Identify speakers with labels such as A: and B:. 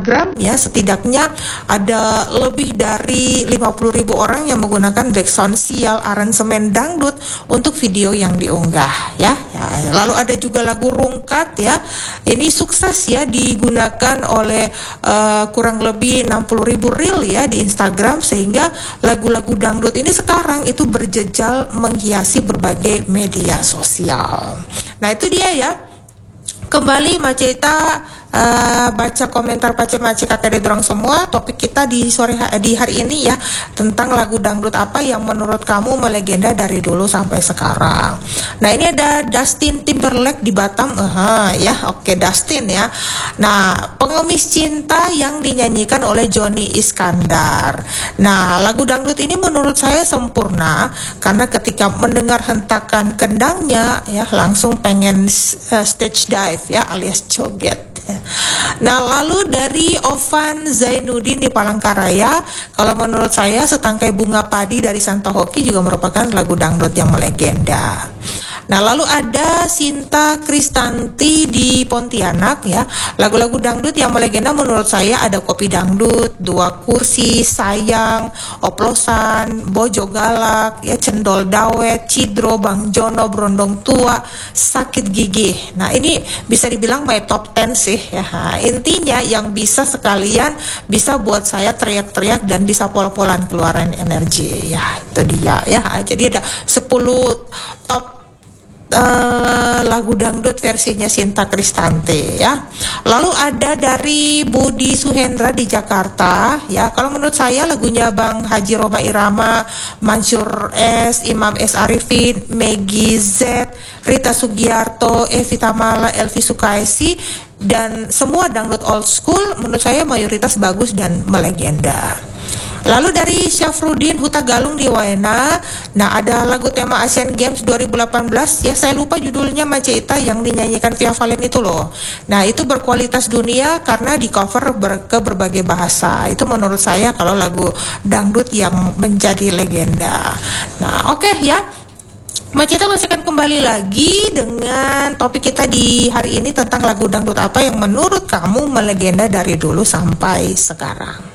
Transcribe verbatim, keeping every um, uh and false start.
A: Instagram ya, setidaknya ada lebih dari lima puluh ribu orang yang menggunakan background sial aransemen dangdut untuk video yang diunggah ya. Ya, lalu ada juga lagu Rungkat ya. Ini sukses ya, digunakan oleh uh, kurang lebih enam puluh ribu reel ya di Instagram, sehingga lagu-lagu dangdut ini sekarang itu berjejal menghiasi berbagai media sosial. Nah, itu dia ya. Kembali Maceta uh, baca komentar pace-mace kata de dorang semua. Topik kita di sore di hari ini ya, tentang lagu dangdut apa yang menurut kamu melegenda dari dulu sampai sekarang. Nah, ini ada Dustin Timberlake di Batam. Aha, ya, oke, Dustin ya. Nah, Pengemis Cinta yang dinyanyikan oleh Johnny Iskandar. Nah, lagu dangdut ini menurut saya sempurna karena ketika mendengar hentakan kendangnya ya, langsung pengen uh, stage dive ya, alias joget ya. Nah, lalu dari Ovan Zainuddin di Palangkaraya, kalau menurut saya Setangkai Bunga Padi dari Santo Hoki juga merupakan lagu dangdut yang melegenda. Nah, lalu ada Sinta Kristanti di Pontianak ya. Lagu-lagu dangdut yang melegenda menurut saya ada Kopi Dangdut, Dua Kursi, Sayang, Oplosan, Bojo Galak, ya, Cendol Dawet, Cidro, Bang Jono, Brondong Tua, Sakit Gigi. Nah, ini bisa dibilang my top ten sih ya. Nah, intinya yang bisa sekalian bisa buat saya teriak-teriak dan bisa pol-polan keluaran energi. Ya, itu dia ya. Jadi ada sepuluh top Uh, lagu dangdut versinya Sinta Kristanti ya. Lalu ada dari Budi Suhendra di Jakarta ya. Kalau menurut saya lagunya Bang Haji Roma Irama, Mansur S, Imam S Arifin, Meggy Z, Rita Sugiarto, Evi Tamala, Elvi Sukaisi, dan semua dangdut old school menurut saya mayoritas bagus dan melegenda. Lalu dari Syafruddin Hutagalung di Waena, nah ada lagu tema Asian Games dua ribu delapan belas ya, saya lupa judulnya Maceta, yang dinyanyikan Via Valen itu loh. Nah, itu berkualitas dunia karena di cover ber- ke berbagai bahasa. Itu menurut saya kalau lagu dangdut yang menjadi legenda. Nah, oke okay, ya. Maceta masih akan kembali lagi dengan topik kita di hari ini tentang lagu dangdut apa yang menurut kamu melegenda dari dulu sampai sekarang.